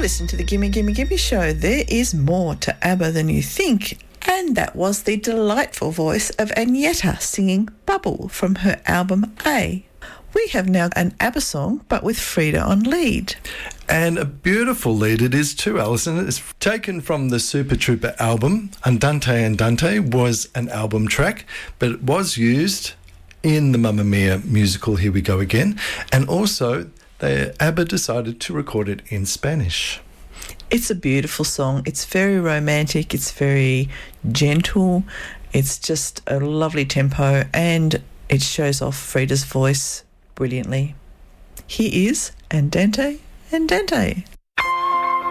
listening to the Gimme Gimme Gimme Show. There is more to ABBA than you think. And that was the delightful voice of Agneta singing Bubble from her album A. We have now an ABBA song, but with Frida on lead. And a beautiful lead it is too, Alison. It's taken from the Super Trooper album. Andante Andante was an album track, but it was used in the Mamma Mia musical Here We Go Again. And also, ABBA decided to record it in Spanish. It's a beautiful song. It's very romantic. It's very gentle. It's just a lovely tempo, and it shows off Frida's voice brilliantly. Here is Andante Andante.